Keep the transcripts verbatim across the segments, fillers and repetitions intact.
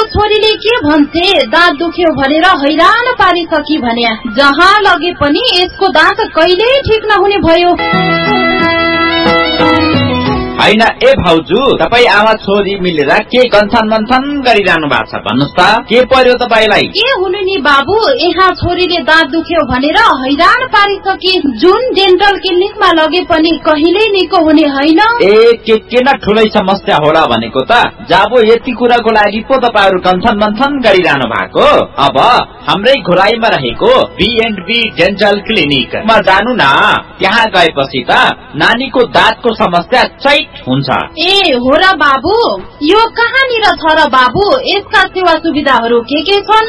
छोरीले के भन्छे, दाँत दुख्यो भनेर हैरान पारिसकी भने जहाँ लगे पनि यसको दाँत कहिल्यै ठिक नहुने भयो। हैन ए भाउजू, तपाई आमा छोरी मिलेर के गन्थन मन्थन गरिरहनु भएको छ भन्नुस् त, के पर्यो तपाईलाई? के हुनु नि बाबु, यहाँ छोरीले दाँत दुख्यो भनेर हैरान पारिसके, जुन डेन्टल क्लिनिकमा लगे पनि कहिल्यै निको हुने हैन। ए के के न ठुलै समस्या होला भनेको त, जाबो यति कुराको लागि पो तपाईहरु गन्थन मन्थन गरिरहनु भएको। अब हाम्रै घोराईमा रहेको बी एन्ड बी डेन्टल क्लिनिकमा जानु न, त्यहाँ गएपछि त नानीको दाँतको समस्या चैट हुन्छ। ए हो र बाबु, यो कहाँनिर छ र बाबु? यसका सेवा सुविधाहरू के के छन्?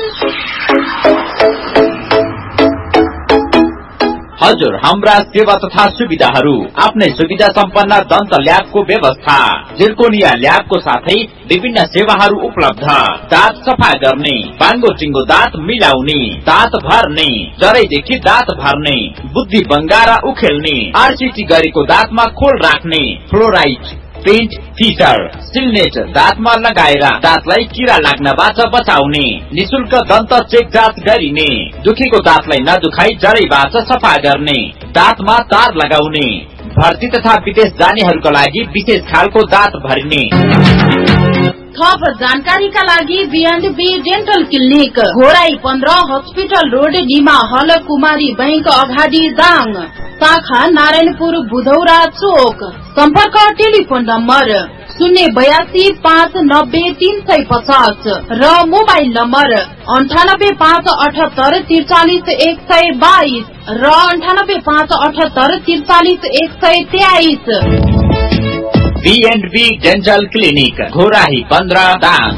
हजुर, हाम्रा सेवा तथा सुविधाहरू आफ्नै सुविधा सम्पन्न दन्त ल्याबको व्यवस्था, जिर्कोनिया ल्याबको साथै विभिन्न सेवाहरू उपलब्ध। दाँत सफा गर्ने, बाङ्गो टिङ्गो दाँत मिलाउने, दाँत भर्ने, जरैदेखि दाँत भर्ने, बुद्धि बङ्गारा उखेल्ने, आरसीटी गरेको दाँतमा खोल राख्ने, फ्लोराइड, पेन्ट, फिटर, सिलनेट दाँतमा लगाएर दाँतलाई किरा लाग्नबाट बचाउने, निशुल्क दन्त चेक जाँच गरिने, दुखेको दाँतलाई नदुखाई जरैबाट सफा गर्ने, दाँतमा तार लगाउने, भर्ती तथा विदेश जानेहरूका लागि विशेष खालको दाँत भरिने। थप जानकारीका लागि be and be dental clinic, Ghorahi पन्ध्र, हस्पिटल रोड, निमा हल, कुमारी बैंक अगाडि दाङ, शाखा नारायणपुर बुधौरा चोक। सम्पर्क टेलिफोन नम्बर शून्य बयासी पाँच नब्बे तीन सय पचास र मोबाइल नम्बर अन्ठानब्बे पाँच अठहत्तर त्रिचालिस एक सय बाइस र अन्ठानब्बे पाँच अठहत्तर त्रिचालिस एक सय तेइस। Be and be dental clinic, Ghorahi पन्ध्र, दाङ।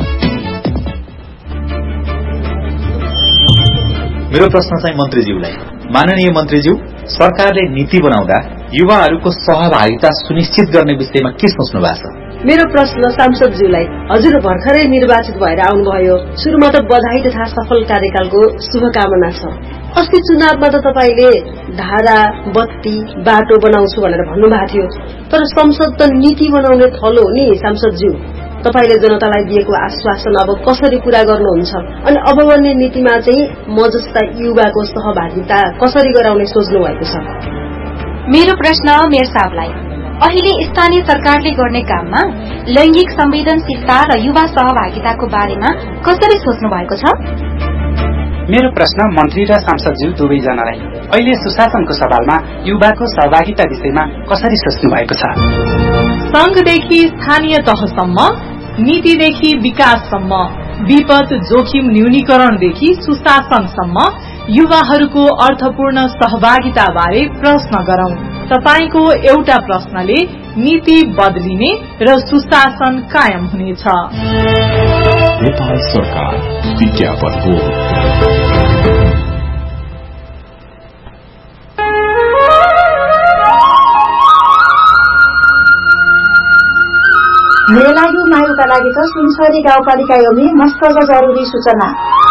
मेरो प्रश्न चाहिँ मन्त्रीज्यूलाई, माननीय मन्त्रीज्यू, सरकारले नीति बनाउँदा युवाहरूको सहभागिता सुनिश्चित गर्ने विषयमा के सोच्नु भएको छ? मेरो प्रश्न सांसदज्यूलाई, हजुर भर्खरै निर्वाचित भएर आउनुभयो, सुरुमा त बधाई तथा सफल कार्यकालको शुभकामना छ। अस्ति चुनावमा त तपाईले धारा, बत्ती, बाटो बनाउँछु भनेर भन्नुभएको थियो, तर संसद त नीति बनाउने थलो हो नि सांसदज्यू। तपाईले जनतालाई दिएको आश्वासन अब कसरी पूरा गर्नुहुन्छ? अनि अब बन्ने नीतिमा चाहिँ म जस्ता युवाको सहभागिता कसरी गराउने सोच्नु भएको छ? मेरो प्रश्न मेयर साहबलाई, अहिले स्थानीय सरकारले गर्ने काममा लैंगिक संवेदनशीलता र युवा सहभागिताको बारेमा कसरी सोच्नु भएको छ? मेरो प्रश्न मन्त्री र सांसदज्यू दुवैजनालाई, अहिले सुशासनको सवालमा युवाको सहभागिता विषयमा कसरी सोच्नु भएको छ? संघदेखि स्थानीय तहसम्म, नीतिदेखि विकाससम्म, विपद जोखिम न्यूनीकरणदेखि सुशासनसम्म युवाहरूको अर्थपूर्ण सहभागिता बारे प्रश्न गरौं। तपाईको एउटा प्रश्नले नीति बदलिने र सुशासन कायम हुनेछ। नेपाल सरकार विज्ञापन हो। मेलायु मायुका लागि त सुनसरी गाउँपालिका योमी मस्त जरुरी सूचना।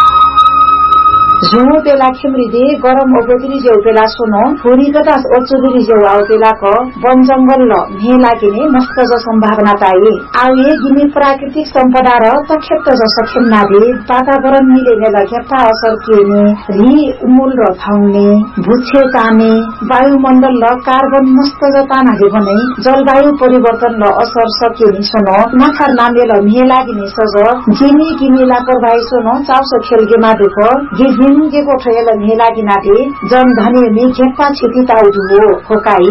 झुमो पेला खिमरिदे गरम ओगोतिरी जेउ पेला सोनो फुरी कटास ओचुदिरी जेउ आउ पेला क वन जंगल ल मेला किने मस्त ज सम्भावना ताई आउए गिने प्राकृतिक सम्पदा र तखेत ज सक्षम नादे वातावरण मिलेने लखेप्ता असर किने रि उमुल र थाउने भुच्छे ताने वायुमण्डल ल कार्बन मस्त ज तानाले बनै जलवायु परिवर्तन ल असर सकिने सोनो नखर नामे ल मेला किने सज जिनी किनेला प्रभाइ सोनो चाउसो खेलगे मादुक गिज के कोठेल मेला किनाटे जन धने में घेप्पा छिटी ताउदु होकाई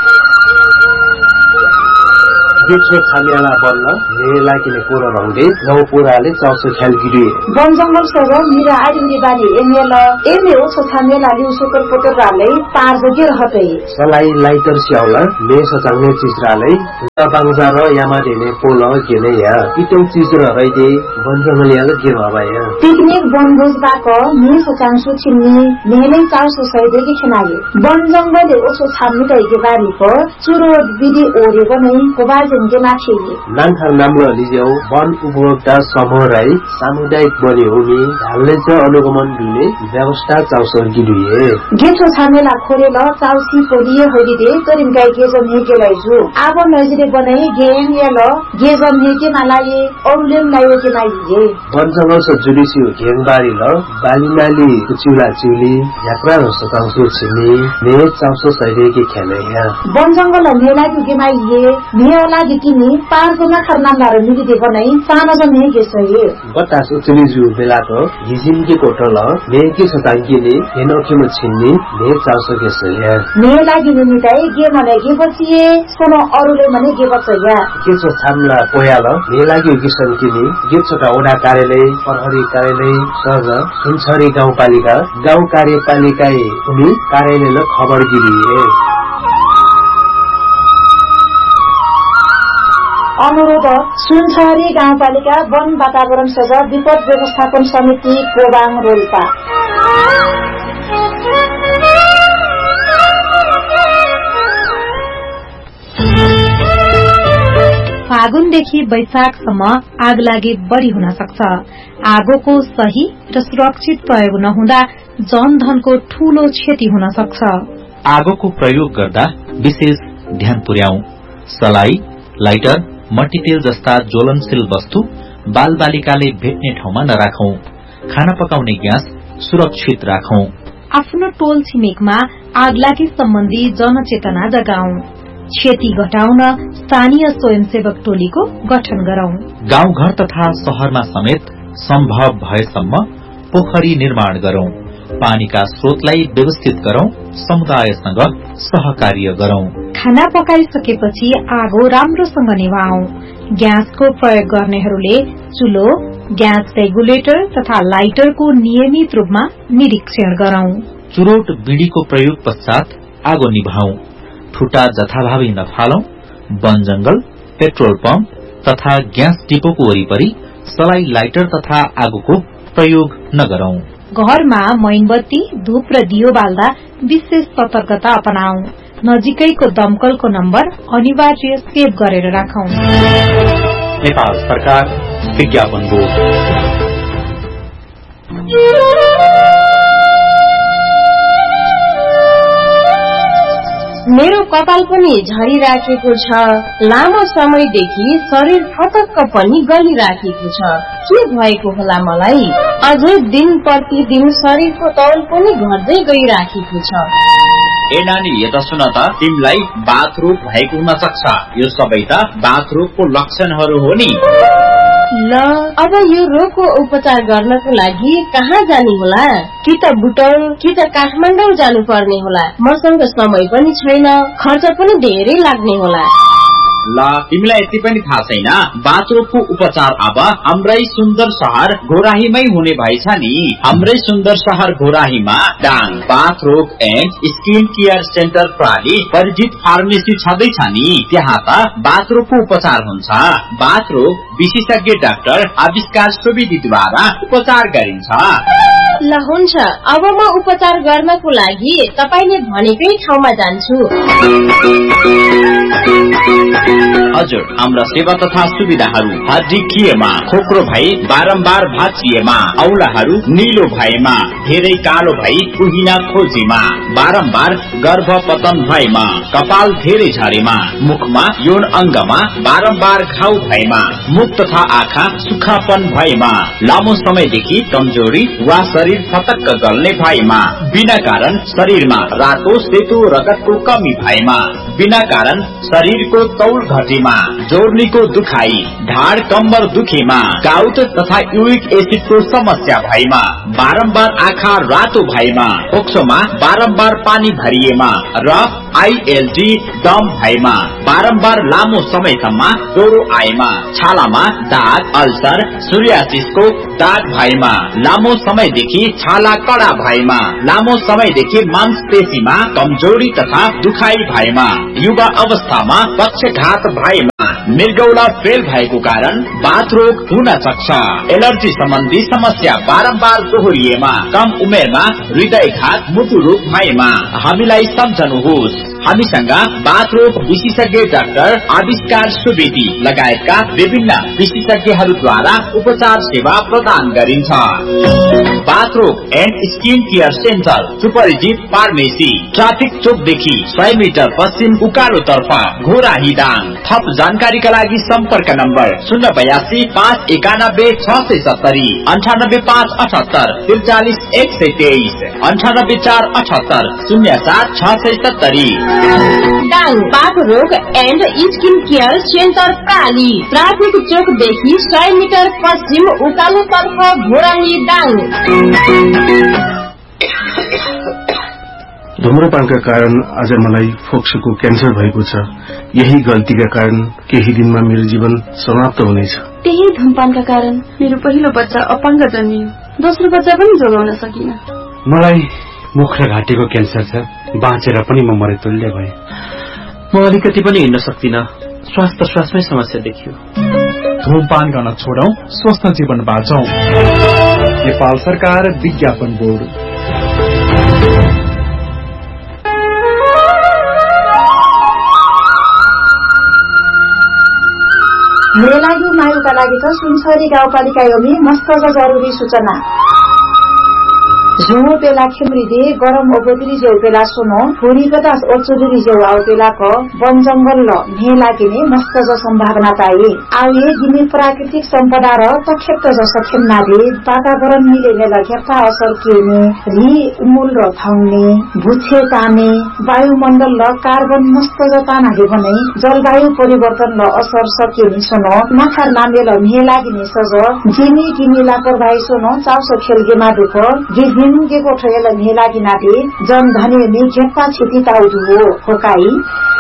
देखो छामियाला बल्ल मेला किने कोर रंगे नौ पुराले चाउसो खेल गिरे वन जंगल सर मिरा आइदिने बानी एमेल एमे ओ छामियाला लिउ सुकर पोटर राले पार जगे रहते सलाई लाइटर स्याउला मे सचाउने चिजराले तबाङजा र यामा देने पोल केने या इतम चिज र रइदे वन जंगल याले के भबाया पिकनिक बनभोज बाक मे सचांसु छिन्नी मेले चाउसो सैदेकी खनाले वन जंगल ओसो छाम्नु तैके बारी को चुरो विधि ओरे बनै कोबाज गेमा खेलिए नानथार नाम्लो लिजेउ वन उपभोक्ता समूह राई सामुदायिक बने हुने ढाल्ने छ अनुगमन दुने व्यवस्था चाउसर्गी दुए गेछो छामेला खोरेल चाउसी पोलिए होलिदे करिम गाई गेजम हेकेलाई जु आब नजिरे बनाई गेम याल गेजम हेके मालाए औलेम लायो के माइए वनजंगल स जुलिसी घेङबारी ल बालिनाली कुचिला चिउली यात्रा र सताउसो छिनी ने चाउसो सैले के खेले या वनजंगल मेला के माइए मेला दिकिनी पार जना खरना लारो मिली दे बनाई साना जन हेके सही बतास उचली जु बेला त हिजिम के कोटल ने के सतांगी ने हेनोखे म छिन्नी ने चाउसो के सही मेला गिनी मिटाई गे मने गे बचिए सोनो अरुले मने गे बचया के छ छामला पोयाल मेला के किसन किनी गे छोटा ओडा कार्यालय प्रहरी कार्यालय सहज सुनछरी गाउँपालिका गाउँ कार्यपालिका उनी कार्यालयले खबर दिए अनुरोध सुनछरी गाउँपालिका वन वातावरण सजा विपद व्यवस्थापन समिति कोबाङ रोल्पा फागुनदेखि वैशाखसम्म आगलागी बढ़ी हुन सक्छ। आगोको सही र सुरक्षित प्रयोग नहुँदा जनधनको ठूलो क्षति हुन सक्छ। आगोको प्रयोग गर्दा विशेष ध्यान पुर्याऊ। सलाई, लाइटर, मट्टीतेल जस्ता ज्वलनशील वस्तु बालबालिकाले भेट्ने ठाउँमा नराखौं। खाना पकाउने ग्यास सुरक्षित राखौं। आफ्नो टोल छिमेकमा आगलागी सम्बन्धी जनचेतना जगाऊ। क्षति घटाउन स्थानीय स्वयंसेवक टोलीको गठन गरौं। गाउँघर तथा शहरमा समेत सम्भव भएसम्म पोखरी निर्माण गरौं। पानीका स्रोतलाई व्यवस्थित गरौं। समुदायसँग सहकार्य गरौं। खाना पकाइसकेपछि आगो राम्रोसँग निभाऊ। ग्यासको प्रयोग गर्नेहरूले चुलो, ग्यास रेगुलेटर तथा लाइटरको नियमित रूपमा निरीक्षण गरौं। चुरोट बीडीको प्रयोग पश्चात आगो निभाऊ। ठुटा जथाभावी नफालौं। वन जंगल, पेट्रोल पम्प तथा ग्यास डिपोको वरिपरि सलाई, लाइटर तथा आगोको प्रयोग नगरौं। घरमा मोमबत्ती, धूप र दियो बाल्दा विशेष सतर्कता अपनाऊ। नजिकैको दमकलको नम्बर अनिवार्य सेभ गरेर राखौं। नेपाल सरकार विज्ञापन बोर्ड। मेरो कपाल पनि झरिराखेको छ। लामो समयदेखि शरीर फटक्क पनि गलिराखेको छ। के भएको होला मलाई? अझै दिन प्रतिदिन शरीरको तौल पनि घट्दै गइराखेको छ। ए नानी, यता सुन त, तिमीलाई बाथरोग भएको हुन सक्छ। यो सबै त बाथरोगको लक्षणहरू हो नि। ल, अब यो रोगको उपचार गर्नको लागि कहाँ जाने होला? कि त बुटौल कि त काठमाडौँ जानु पर्ने होला। मसँग समय पनि छैन, खर्च पनि धेरै लाग्ने होला। ल, तिमीलाई यति पनि थाहा छैन? बाथरोगको उपचार अब हाम्रै सुन्दर शहर घोराहीमै हुने भएछ नि। हाम्रै सुन्दर शहर घोराहीमा डाङ बाथरोग एन्ड स्किन केयर सेन्टर प्रणाली परिचित फार्मेसी छँदैछ नि। त्यहाँ त बाथरोगको उपचार हुन्छ। बाथरोग विशेषज्ञ डाक्टर आविष्कार सुवेदीद्वारा उपचार गरिन्छ। ल हुन्छ, अब म उपचार गर्नको लागि तपाईले भनेकै ठाउँमा जान्छु। हजुर, हाम्रा सेवा तथा सुविधाहरू हड्डी खिएमा, खोक्रो भई बारम्बार भाँचिएमा, औलाहरू निलो भएमा, धेरै कालो भई कुहिना खोजीमा, बारम्बार गर्भपतन भएमा, कपाल धेरै झरेमा, मुखमा यौन अंगमा बारम्बार घाउ भएमा, मुख तथा आँखा सुखापन भएमा, लामो समयदेखि कमजोरी वा शरीर फटक्क गल्ने भएमा, बिना कारण शरीरमा रातो सेतो रगतको कमी भएमा, बिना कारण शरीरको तौल घटेमा, जोर्नीको दुखाई, ढाड कम्बर दुखेमा, गाउट तथा युरिक एसिडको समस्या भएमा, बारम्बार आँखा रातो भएमा, फोक्सोमा बारम्बार पानी भरिएमा र आईएलडी दम भएमा, बारम्बार लामो समयसम्म ज्वरो आएमा, छालामा दाग, अल्सर, सोरियासिसको दाग भएमा, लामो समयदेखि छाला कडा भएमा, लामो समयदेखि मांसपेशीमा कमजोरी तथा दुखाई भएमा, युवा अवस्थामा पक्षघात भएमा, मृगौला फेल भएको कारण बाथरोग हुन सक्छ। एलर्जी सम्बन्धी समस्या बारम्बार दोहोरिएमा, कम उमेरमा हृदयघात, मुटु रोग भएमा हामीलाई सम्झनुहोस्। हामीसँग बाथ रोग विशेषज्ञ डाक्टर आविष्कार सुवेदी लगायतका विभिन्न विशेषज्ञहरूद्वारा उपचार सेवा प्रदान गरिन्छ। बाथ रोग एन्ड स्किन केयर सेन्टर सुपरिचित फार्मेसी ट्राफिक चोकदेखि सय मिटर पश्चिम उकालो तर्फ घोराही दाङ। थप जानकारीका लागि सम्पर्क नम्बर शून्य बयासी पाँच एकानब्बे छ सय सत्तरी अन्ठानब्बे पाँच अठहत्तर त्रिचालिस एक सय तेइस अन्ठानब्बे चार अठहत्तर शून्य सात छ सय सत्तरी। डाङ बाथ रोग and skin care centre प्राली traffic चोकदेखि सय मिटर पश्चिम उकालो तर्फ घोराही दाङ। धुम्रपानका कारण आज मलाई फोक्सोको क्यान्सर भएको छ। यही गल्तीका कारण केही दिनमा मेरो जीवन समाप्त हुनेछ। त्यही धुम्रपानका कारण मेरो पहिलो बच्चा अपाङ्ग जन्मियो, दोस्रो बच्चा पनि जोगाउन सकिन। मलाई मुख र घाँटीको क्यान्सर छ, बाँचेर पनि म मरेतुल्य भए। म अलिकति पनि हिँड्न सक्दिन, श्वास प्रश्वासमै समस्या देखियो। धूमपान गर्न छोडौं, स्वस्थ जीवन बाँचौं। नेपाल सरकार विज्ञापन बोर्ड। मेलायु मायुका लागि त सुनसरी गाउँपालिका योमी मस्त जरुरी सूचना। झुमो पेला खेम्रिदे गरम ओगोदरी जेउ पेला सुनो फुरी पचास ओचुदरी जेउ आउ पेला क वन जंगल ल भे लागिने मस्त ज सम्भावना पाए। आउ ये गिनी प्राकृतिक सम्पदा र तक्षेप ज सखेन्ना दे वातावरण मिलेने ल घेप्ता असर केने रि उमूल र थाउने भुछे ताने वायुमण्डल ल कार्बन मस्त ज ताना हे भने जलवायु परिवर्तन ल असर सकेनी सुनो नाखार नामे ल भे लागिने सज जिनी गिनी लापरवाही सुनो चाउसो खेल गेमा दुख गिजिन के कोठेल मेला गिनाते जन धने नि घेप्पा छिति ताउदु हो होकाई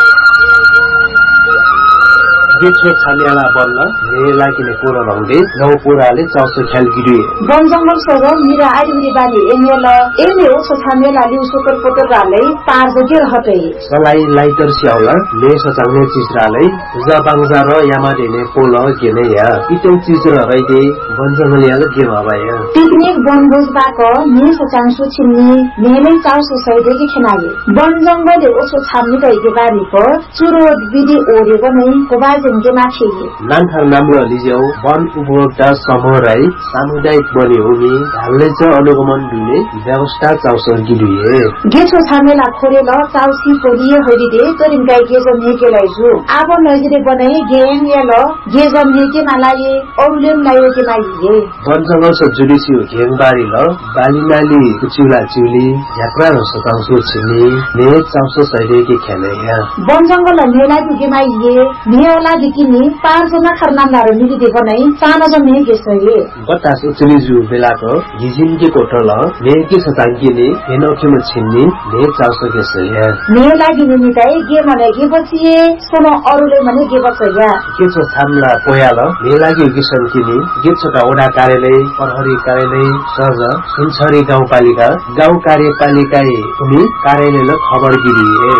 गेछो छामियाला बन्न मेला किने कोरा भंगे नौ कोराले चाउसो ख्याल गिरिए वन जंगल सर मिरा आइरी बानी एमेल एमे ओ छामियाला लिउ सुकर पोतर राले पार जोगे रहते सलाई लाइटर स्याउला ले सचाउने चिजराले जबाङजा र यामा देने पोल गेने या इतौ चिज र रइदे वन जंगल याले के भबाय पिकनिक बनभोज बाक नि सचाङसु छिन्नी नेले चाउसो सैदे के खनाले वन जंगल ओसो छाम्नी गइके बारी प चुरो विधि ओरे बनै कोबाज नान्थार नाम्रो लिजेउ वन उपभोक्ता समूह राई सामुदायिक बने हुने ढाल्ने च अनुगमन दिने व्यवस्था चाउसर गिरिए गेछो छामेला खोरेल चाउसी पोलिए होरिदे तरिन गाई गेजम हेकेलाई जु आब नजिरे बनाई गेम याल गेजम हेके नालाये औलेम लायो के नाइए वन जंगल स जुडिसी घेङबारी ल बालिनाली कुचिला चिउली यात्रा र सताउसो छिनी ने चाउसो सैले के खेले या वन जंगल मेला के माइए नेला किनी पार जना खरनामदार मिलिदे बनाई साना जमे गेसले बतास उचली जु बेलाको गिजिन के कोठल ने के सतांकीले हेनोखेम छिन्नी ने चाउसो गेसले ने लागि निमिताई गे मने गे बचिए सोनो अरुले मने गे बचया के छ सामला पोयाल ने लागि किसन किनी गे छटा ओडा कार्यालय प्रहरी कार्यालय सज सुनसरी गाउँपालिका गाउँ कार्यपालिका उनी कार्यालयले खबर गिरिए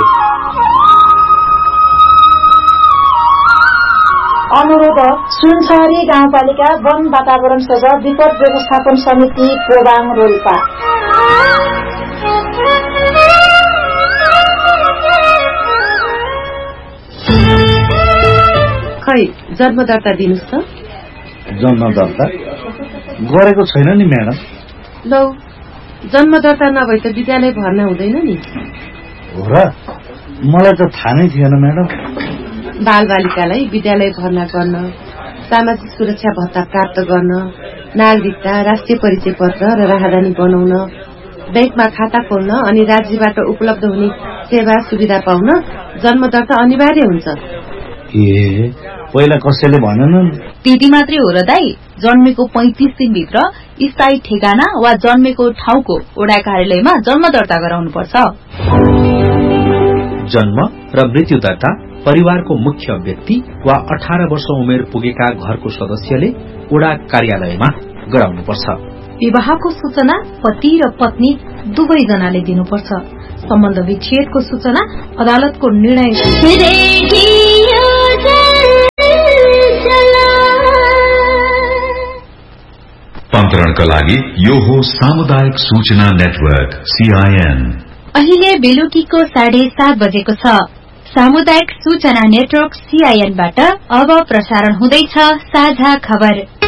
अनुरोध सुनसरी गाउँपालिका वन वातावरण सज विपद व्यवस्थापन समिति प्रोबाङ रोल्पा खै जन्म दर्ता दिनुस् त जन्म दर्ता गरेको छैन नि म्याडम लौ जन्म दर्ता नभए त विद्यालय भर्ना हुँदैन नि हो र मलाई त थाहा नै थिएन म्याडम बाल बालिकालाई विद्यालय भर्ना गर्न सामाजिक सुरक्षा भत्ता प्राप्त गर्न नागरिकता राष्ट्रिय परिचय पत्र र राहदानी बनाउन बैंकमा खाता खोल्न अनि राज्यबाट उपलब्ध हुने सेवा सुविधा पाउन जन्म दर्ता अनिवार्य हुन्छ ए पहिला कसैले भनेनन् त्यति मात्रै हो र दाइ जन्मेको पैंतीस दिनभित्र स्थायी ठेगाना वा जन्मेको ठाउँको वडा कार्यालयमा जन्म दर्ता गराउनु पर्छ जन्म र मृत्यु दर्ता परिवारको मुख्य व्यक्ति वा अठारह वर्ष उमेर पुगेका घरको सदस्यले वडा कार्यालयमा गराउनुपर्छ विवाहको सूचना पति र पत्नी दुवैजनाले दिनुपर्छ सम्बन्ध विच्छेदको सूचना अदालतको निर्णय अन्तरणका लागि यो हो सामुदायिक सूचना नेटवर्क सीआईएन अहिले बेलुकीको साढे सात बजेको छ। सामुदायिक सूचना नेटवर्क सीआईएनबाट अब प्रसारण हुँदैछ साझा खबर।